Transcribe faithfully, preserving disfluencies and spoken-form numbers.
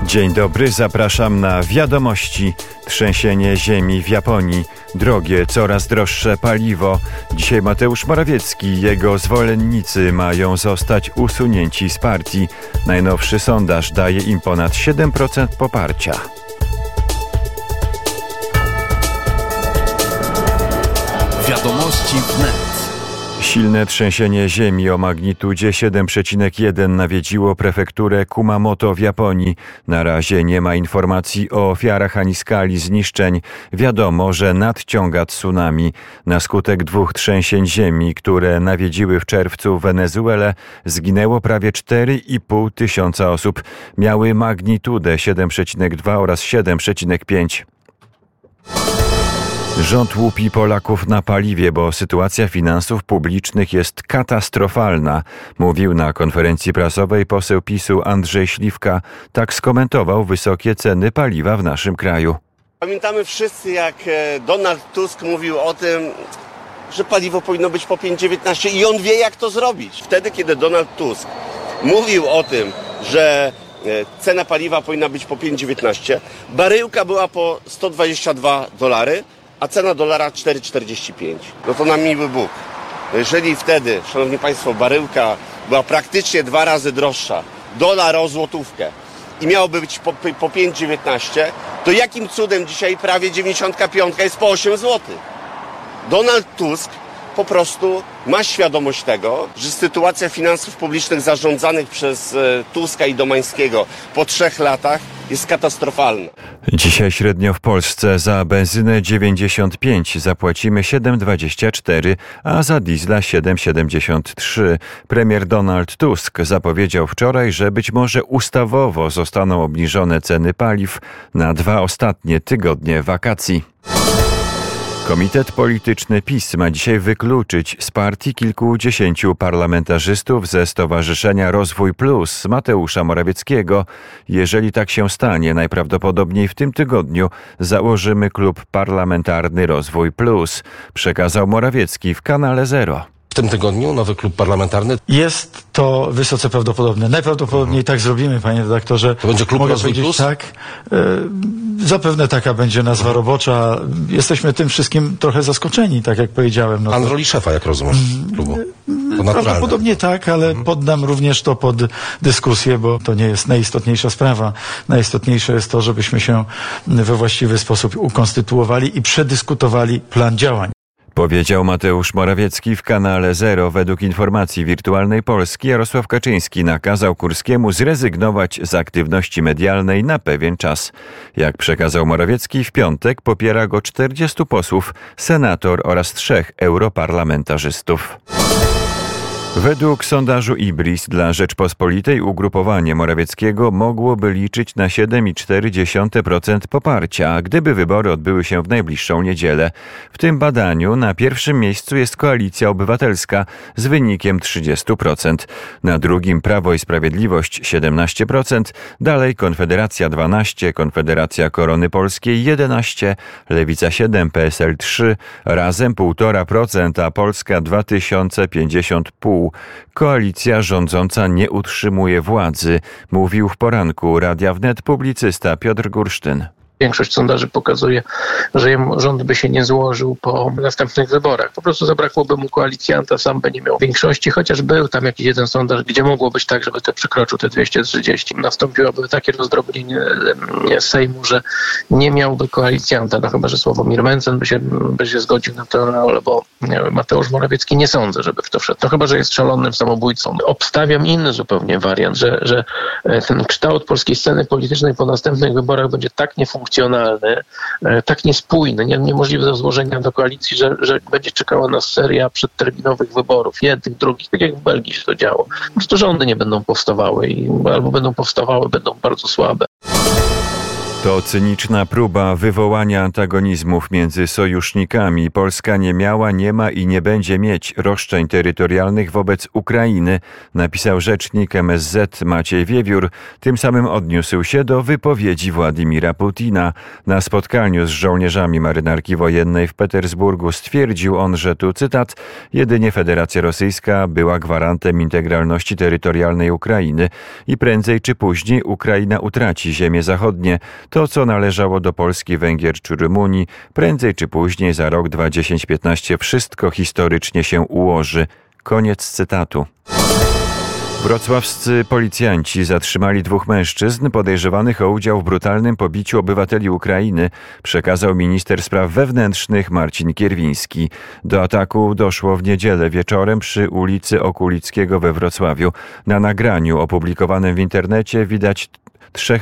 Dzień dobry, zapraszam na wiadomości. Trzęsienie ziemi w Japonii, drogie, coraz droższe paliwo. Dzisiaj Mateusz Morawiecki i jego zwolennicy mają zostać usunięci z partii. Najnowszy sondaż daje im ponad siedem procent poparcia. Wiadomości wnet. Silne trzęsienie ziemi o magnitudzie siedem przecinek jeden nawiedziło prefekturę Kumamoto w Japonii. Na razie nie ma informacji o ofiarach ani skali zniszczeń. Wiadomo, że nadciąga tsunami. Na skutek dwóch trzęsień ziemi, które nawiedziły w czerwcu Wenezuelę, zginęło prawie cztery i pół tysiąca osób. Miały magnitudę siedem przecinek dwa oraz siedem przecinek pięć. Rząd łupi Polaków na paliwie, bo sytuacja finansów publicznych jest katastrofalna, mówił na konferencji prasowej poseł PiSu Andrzej Śliwka. Tak skomentował wysokie ceny paliwa w naszym kraju. Pamiętamy wszyscy, jak Donald Tusk mówił o tym, że paliwo powinno być po pięć dziewiętnaście i on wie, jak to zrobić. Wtedy, kiedy Donald Tusk mówił o tym, że cena paliwa powinna być po pięć dziewiętnaście, baryłka była po sto dwadzieścia dwa dolary, a cena dolara cztery czterdzieści pięć. No to na miły Bóg. Jeżeli wtedy, szanowni państwo, baryłka była praktycznie dwa razy droższa, dolar o złotówkę i miałoby być po, po pięć dziewiętnaście, to jakim cudem dzisiaj prawie dziewięćdziesiąt pięć jest po osiem złotych? Donald Tusk po prostu ma świadomość tego, że sytuacja finansów publicznych zarządzanych przez e, Tuska i Domańskiego po trzech latach jest katastrofalna. Dzisiaj średnio w Polsce za benzynę dziewięćdziesiąt pięć zapłacimy siedem dwadzieścia cztery, a za diesla siedem siedemdziesiąt trzy. Premier Donald Tusk zapowiedział wczoraj, że być może ustawowo zostaną obniżone ceny paliw na dwa ostatnie tygodnie wakacji. Komitet polityczny PiS ma dzisiaj wykluczyć z partii kilkudziesięciu parlamentarzystów ze Stowarzyszenia Rozwój Plus Mateusza Morawieckiego. Jeżeli tak się stanie, najprawdopodobniej w tym tygodniu założymy klub parlamentarny Rozwój Plus, przekazał Morawiecki w kanale Zero. W tym tygodniu nowy klub parlamentarny. Jest to wysoce prawdopodobne. Najprawdopodobniej tak zrobimy, panie redaktorze. To będzie klub Mogę Rozwój Plus? Tak. E, zapewne taka będzie nazwa robocza. Jesteśmy tym wszystkim trochę zaskoczeni, tak jak powiedziałem. No Pan to... roli szefa, jak rozumiem, klubu. To Prawdopodobnie tak, ale poddam również to pod dyskusję, bo to nie jest najistotniejsza sprawa. Najistotniejsze jest to, żebyśmy się we właściwy sposób ukonstytuowali i przedyskutowali plan działań. Powiedział Mateusz Morawiecki w kanale Zero. Według informacji Wirtualnej Polski Jarosław Kaczyński nakazał Kurskiemu zrezygnować z aktywności medialnej na pewien czas. Jak przekazał Morawiecki, w piątek popiera go czterdziestu posłów, senator oraz trzech europarlamentarzystów. Według sondażu Ibris dla Rzeczpospolitej ugrupowanie Morawieckiego mogłoby liczyć na siedem przecinek cztery procent poparcia, gdyby wybory odbyły się w najbliższą niedzielę. W tym badaniu na pierwszym miejscu jest Koalicja Obywatelska z wynikiem trzydzieści procent. Na drugim Prawo i Sprawiedliwość siedemnaście procent, dalej Konfederacja dwanaście procent, Konfederacja Korony Polskiej jedenaście procent, Lewica siedem procent, P S L trzy procent, Razem półtora procent, a Polska dwa tysiące pięćdziesiąt pół procent. Koalicja rządząca nie utrzymuje władzy, mówił w poranku Radia Wnet publicysta Piotr Gursztyn. Większość sondaży pokazuje, że rząd by się nie złożył po następnych wyborach. Po prostu zabrakłoby mu koalicjanta, sam by nie miał większości, chociaż był tam jakiś jeden sondaż, gdzie mogło być tak, żeby te przekroczył te dwieście trzydzieści. Nastąpiłoby takie rozdrobnienie Sejmu, że nie miałby koalicjanta. No chyba, że Sławomir Mencen by się, by się zgodził na to, albo Mateusz Morawiecki. Nie sądzę, żeby w to wszedł. No chyba, że jest szalonym samobójcą. Obstawiam inny zupełnie wariant, że, że ten kształt polskiej sceny politycznej po następnych wyborach będzie tak niefunkcjonalny, funkcjonalny, tak niespójny, nie, niemożliwy do złożenia do koalicji, że, że będzie czekała nas seria przedterminowych wyborów, jednych, drugich, tak jak w Belgii się to działo. Po prostu rządy nie będą powstawały i albo będą powstawały, będą bardzo słabe. To cyniczna próba wywołania antagonizmów między sojusznikami. Polska nie miała, nie ma i nie będzie mieć roszczeń terytorialnych wobec Ukrainy, napisał rzecznik M S Z Maciej Wiewiór. Tym samym odniósł się do wypowiedzi Władimira Putina. Na spotkaniu z żołnierzami marynarki wojennej w Petersburgu stwierdził on, że tu cytat, jedynie Federacja Rosyjska była gwarantem integralności terytorialnej Ukrainy i prędzej czy później Ukraina utraci ziemie zachodnie. To, co należało do Polski, Węgier czy Rumunii, prędzej czy później za rok, dwa, dziesięć, piętnaście wszystko historycznie się ułoży. Koniec cytatu. Wrocławscy policjanci zatrzymali dwóch mężczyzn podejrzewanych o udział w brutalnym pobiciu obywateli Ukrainy, przekazał minister spraw wewnętrznych Marcin Kierwiński. Do ataku doszło w niedzielę wieczorem przy ulicy Okulickiego we Wrocławiu. Na nagraniu opublikowanym w internecie widać trzech